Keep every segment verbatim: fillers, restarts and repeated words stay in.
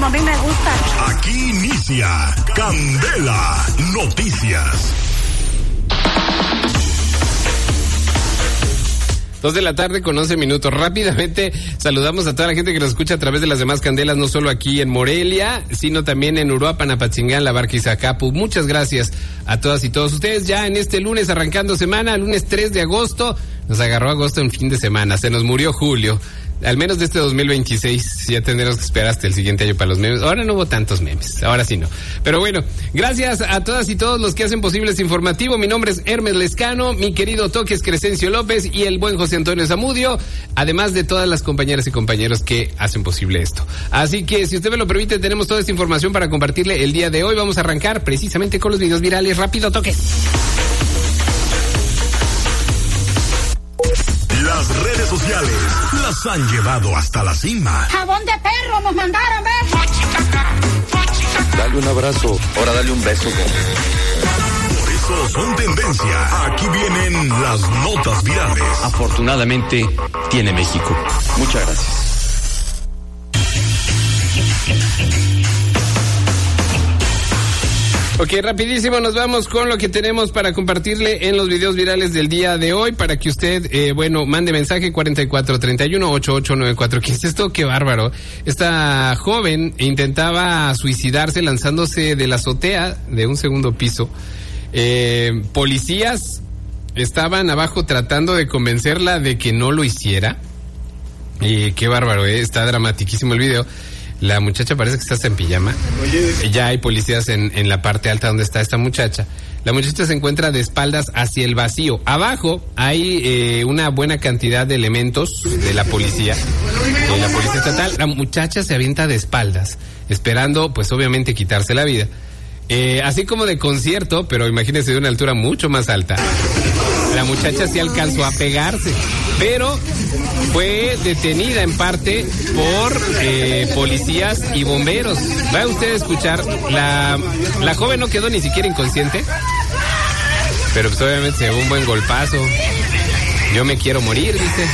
como a mí me gusta. Aquí inicia Candela Noticias. Dos de la tarde con once minutos. Rápidamente saludamos a toda la gente que nos escucha a través de las demás candelas, no solo aquí en Morelia, sino también en Uruapan, Apatzingán, La Barca y Zacapu. Muchas gracias a todas y todos ustedes. Ya en este lunes arrancando semana, lunes tres de agosto, nos agarró agosto en fin de semana, se nos murió julio. Al menos de este dos mil veintiséis, ya tendremos que esperar hasta el siguiente año para los memes. Ahora no hubo tantos memes, ahora sí no. Pero bueno, gracias a todas y todos los que hacen posible este informativo. Mi nombre es Hermes Lescano, mi querido Toques Crescencio López y el buen José Antonio Zamudio, además de todas las compañeras y compañeros que hacen posible esto. Así que, si usted me lo permite, tenemos toda esta información para compartirle el día de hoy. Vamos a arrancar precisamente con los videos virales. Rápido, Toques. Las redes sociales las han llevado hasta la cima. Jabón de perro nos mandaron, ¿ves? Dale un abrazo, ahora dale un beso. Por eso son tendencia. Aquí vienen las notas virales. Afortunadamente tiene México. Muchas gracias. Ok, rapidísimo, nos vamos con lo que tenemos para compartirle en los videos virales del día de hoy, para que usted, eh, bueno, mande mensaje cuarenta y cuatro treinta y uno, ochenta y ocho noventa y cuatro. ¿Qué es esto? Qué bárbaro. Esta joven intentaba suicidarse lanzándose de la azotea de un segundo piso. Eh, policías estaban abajo tratando de convencerla de que no lo hiciera. Y qué bárbaro, eh, está dramatiquísimo el video. La muchacha parece que está hasta en pijama. Oye. Ya hay policías en, en la parte alta donde está esta muchacha. La muchacha se encuentra de espaldas hacia el vacío. Abajo hay eh, una buena cantidad de elementos de la policía, de la policía estatal. La muchacha se avienta de espaldas, esperando, pues obviamente, quitarse la vida. Eh, así como de concierto, pero imagínense de una altura mucho más alta. La muchacha sí alcanzó a pegarse, pero fue detenida en parte por eh, policías y bomberos. Va usted a escuchar, la, la joven no quedó ni siquiera inconsciente, pero pues obviamente se llevó un buen golpazo. Yo me quiero morir, dice.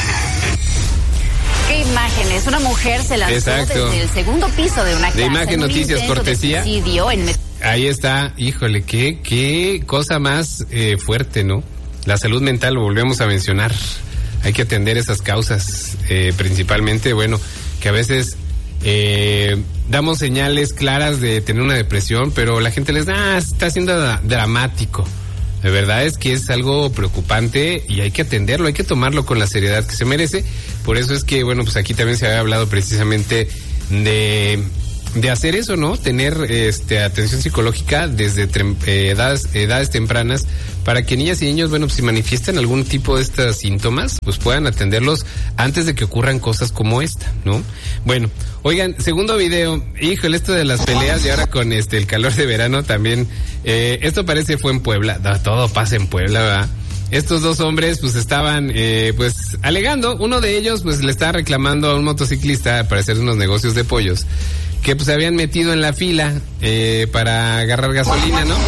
¿Qué imágenes? Una mujer se lanzó Exacto. desde el segundo piso de una casa. De Imagen Noticias, cortesía. En... Ahí está, híjole, qué, qué cosa más eh, fuerte, ¿no? La salud mental, lo volvemos a mencionar. Hay que atender esas causas, eh, principalmente, bueno, que a veces eh, damos señales claras de tener una depresión, pero la gente les da, ah, está siendo dramático. De verdad es que es algo preocupante y hay que atenderlo, hay que tomarlo con la seriedad que se merece. Por eso es que, bueno, pues aquí también se había hablado precisamente de... de hacer eso, ¿no? Tener este atención psicológica desde trem, eh, edades, edades tempranas, para que niñas y niños, bueno, pues si manifiestan algún tipo de estos síntomas, pues puedan atenderlos antes de que ocurran cosas como esta, ¿no? Bueno, oigan, segundo video, híjole, esto de las peleas y ahora con este el calor de verano también, eh, esto parece fue en Puebla, no, todo pasa en Puebla, ¿verdad? Estos dos hombres pues estaban eh, pues alegando, uno de ellos pues le estaba reclamando a un motociclista para hacer unos negocios de pollos, que pues se habían metido en la fila eh, para agarrar gasolina, ¿no?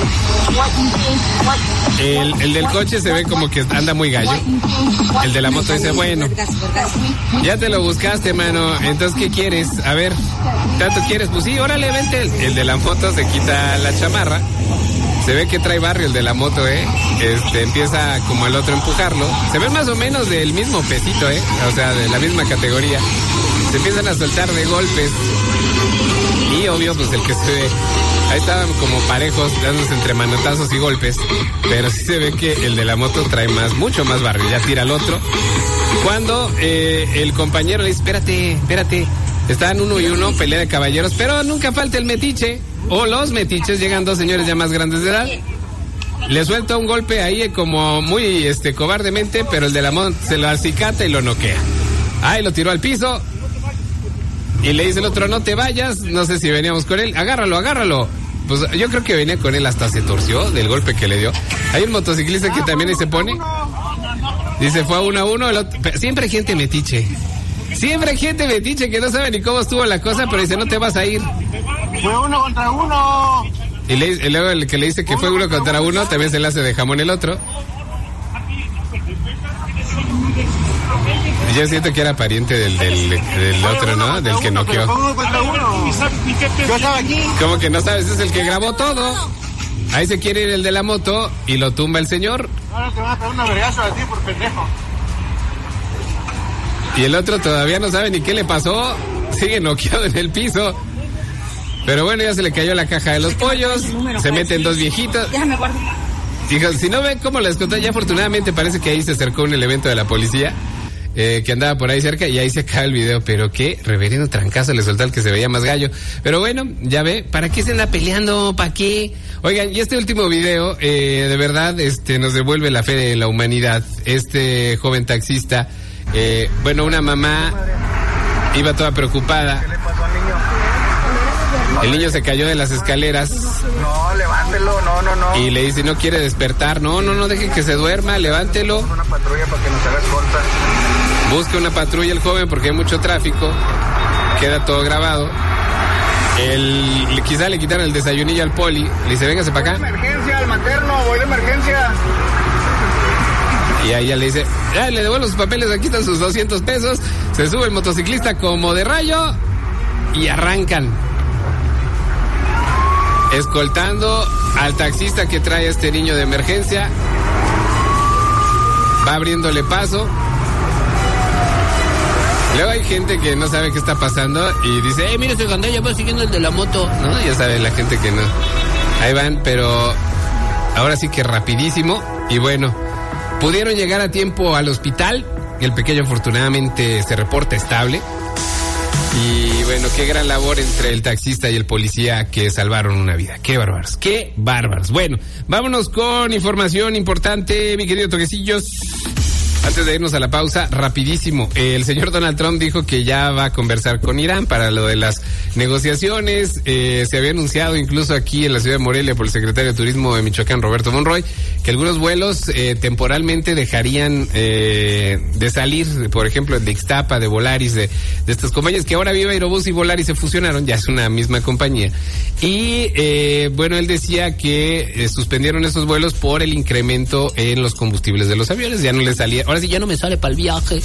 El, el del coche se ve como que anda muy gallo. El de la moto dice, bueno, ya te lo buscaste, mano, entonces ¿qué quieres? A ver, ¿tanto quieres? Pues sí, órale, vente. El de la moto se quita la chamarra. Se ve que trae barrio el de la moto, ¿eh? Este, empieza como el otro a empujarlo. Se ve más o menos del mismo pesito, ¿eh? O sea, de la misma categoría. Se empiezan a soltar de golpes. Y obvio, pues el que se ve... Ahí estaban como parejos, dándose entre manotazos y golpes. Pero sí se ve que el de la moto trae más, mucho más barrio. Ya tira al otro. Cuando eh, el compañero le dice, espérate, espérate. Estaban uno y uno, pelea de caballeros. Pero nunca falta el metiche. O los metiches, llegan dos señores ya más grandes de edad. Le suelta un golpe ahí como muy este cobardemente, pero el de la moto se lo acicata y lo noquea. Ahí lo tiró al piso. Y le dice el otro, no te vayas. No sé si veníamos con él. Agárralo, agárralo. Pues yo creo que venía con él, hasta se torció del golpe que le dio. Hay un motociclista que también ahí se pone. Dice, fue a uno a uno. El otro... Siempre hay gente metiche. Siempre hay gente metiche que no sabe ni cómo estuvo la cosa, pero dice, no te vas a ir. Fue uno contra uno. Y, le, y luego el que le dice que fue uno contra uno, también se le hace de jamón el otro. Yo siento que era pariente del, del, del otro, ¿no? Del que noqueó. Yo estaba aquí. ¿Cómo que no sabes? Es el que grabó todo. Ahí se quiere ir el de la moto y lo tumba el señor. Ahora te van a pegar una vergazo a ti por pendejo. Y el otro todavía no sabe ni qué le pasó. Sigue noqueado en el piso. Pero bueno, ya se le cayó la caja de los pollos. Se meten dos viejitos. Déjame guardar. Hijos, si no ven cómo les conté, ya afortunadamente parece que ahí se acercó un elemento de la policía eh, que andaba por ahí cerca y ahí se acaba el video. Pero qué reverendo trancazo le soltó al que se veía más gallo. Pero bueno, ya ve, ¿para qué se anda peleando? ¿Para qué? Oigan, y este último video, eh, de verdad, este, nos devuelve la fe de la humanidad. Este joven taxista, eh, bueno, una mamá iba toda preocupada. ¿Qué le pasó al niño? El niño se cayó de las escaleras. No, levántelo, no, no, no. Y le dice, no quiere despertar. No, no, no, deje que se duerma, levántelo. Una patrulla para que nos haga escolta. Busca una patrulla el joven porque hay mucho tráfico. Queda todo grabado. El, quizá le quitaron el desayunillo al poli. Le dice, véngase para acá. Emergencia, al materno, voy de emergencia. Y a ella le dice, ya, le devuelvo sus papeles, aquí están sus doscientos pesos. Se sube el motociclista como de rayo y arrancan. Escoltando al taxista que trae a este niño de emergencia. Va abriéndole paso. Luego hay gente que no sabe qué está pasando y dice, eh, mira ese gandalla, va siguiendo el de la moto. No, ya sabe la gente que no. Ahí van, pero ahora sí que rapidísimo. Y bueno, pudieron llegar a tiempo al hospital. El pequeño afortunadamente se reporta estable. Y bueno, qué gran labor entre el taxista y el policía que salvaron una vida. Qué bárbaros, qué bárbaros. Bueno, vámonos con información importante, mi querido Toquecillos. Antes de irnos a la pausa, rapidísimo, el señor Donald Trump dijo que ya va a conversar con Irán para lo de las negociaciones. Eh, se había anunciado incluso aquí en la ciudad de Morelia por el secretario de Turismo de Michoacán, Roberto Monroy, que algunos vuelos eh, temporalmente dejarían eh, de salir, por ejemplo, de Ixtapa, de Volaris, de, de estas compañías, que ahora Viva Aerobús y Volaris se fusionaron, ya es una misma compañía. Y eh, bueno, él decía que eh, suspendieron esos vuelos por el incremento en los combustibles de los aviones, ya no les salía... Ahora sí ya no me sale para el viaje.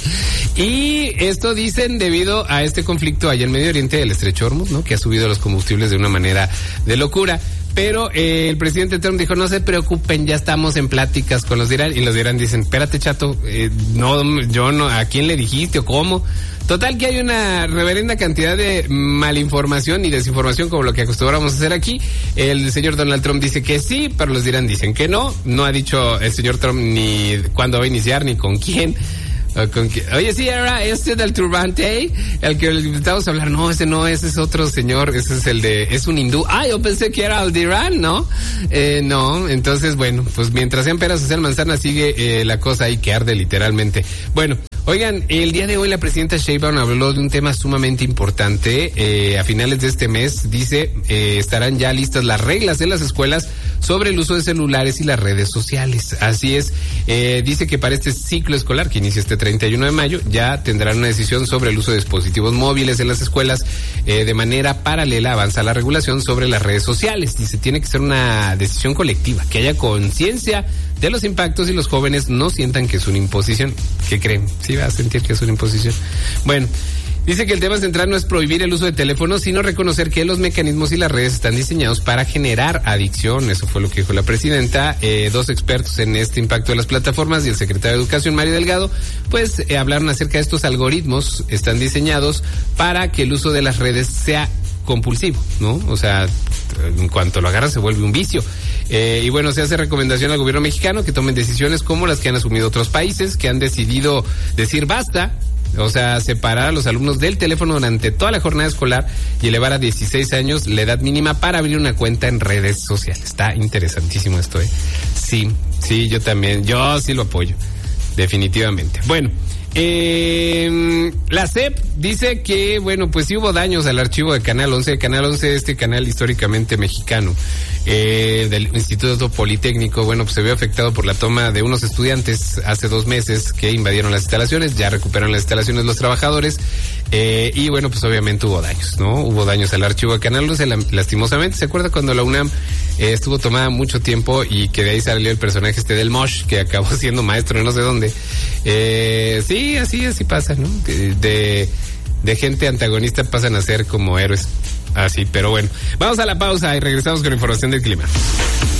Y esto dicen debido a este conflicto allá en Medio Oriente, el Estrecho Hormuz, ¿no? Que ha subido los combustibles de una manera de locura. Pero eh, el presidente Trump dijo, no se preocupen, ya estamos en pláticas con los de Irán. Y los de Irán dicen, espérate, chato, eh, no, yo no, ¿a quién le dijiste o cómo? Total que hay una reverenda cantidad de malinformación y desinformación como lo que acostumbramos a hacer aquí. El señor Donald Trump dice que sí, pero los de Irán dicen que no. No ha dicho el señor Trump ni cuándo va a iniciar ni con quién. Con que, oye, sí, era este del turbante, el que intentamos hablar. No, ese no, ese es otro señor, ese es el de, es un hindú. Ah, yo pensé que era el de Irán, ¿no? Eh, no, entonces, bueno, pues mientras sean peras o sean manzanas, sigue eh, la cosa ahí que arde literalmente. Bueno, oigan, el día de hoy la presidenta Sheinbaum habló de un tema sumamente importante. Eh, a finales de este mes, dice, eh, estarán ya listas las reglas en las escuelas sobre el uso de celulares y las redes sociales. Así es, eh, dice que para este ciclo escolar que inicia este treinta y uno de mayo, ya tendrán una decisión sobre el uso de dispositivos móviles en las escuelas. Eh, de manera paralela avanza la regulación sobre las redes sociales. Dice, tiene que ser una decisión colectiva, que haya conciencia de los impactos y los jóvenes no sientan que es una imposición. ¿Qué creen? ¿Sí va a sentir que es una imposición? Bueno, dice que el tema central no es prohibir el uso de teléfonos, sino reconocer que los mecanismos y las redes están diseñados para generar adicción. Eso fue lo que dijo la presidenta. Eh, dos expertos en este impacto de las plataformas y el secretario de Educación, Mario Delgado, pues eh, hablaron acerca de estos algoritmos. Están diseñados para que el uso de las redes sea compulsivo, ¿no? O sea, en cuanto lo agarras se vuelve un vicio. Eh, y bueno, se hace recomendación al gobierno mexicano que tomen decisiones como las que han asumido otros países, que han decidido decir basta. O sea, separar a los alumnos del teléfono durante toda la jornada escolar y elevar a dieciséis años la edad mínima para abrir una cuenta en redes sociales. Está interesantísimo esto, ¿eh? Sí, sí, yo también, yo sí lo apoyo, definitivamente. Bueno, eh, la S E P dice que, bueno, pues sí hubo daños al archivo de Canal once. Canal once, este canal históricamente mexicano, eh, del Instituto Politécnico, bueno, pues se vio afectado por la toma de unos estudiantes hace dos meses que invadieron las instalaciones. Ya recuperaron las instalaciones los trabajadores, eh, y bueno, pues obviamente hubo daños, ¿no? Hubo daños al archivo de Canal once, lastimosamente. ¿Se acuerda cuando la UNAM eh, estuvo tomada mucho tiempo y que de ahí salió el personaje este del Mosh, que acabó siendo maestro de no sé dónde. Eh, sí, así, así pasa, ¿no? De, de, de gente antagonista pasan a ser como héroes. Así, pero bueno. Vamos a la pausa y regresamos con información del clima.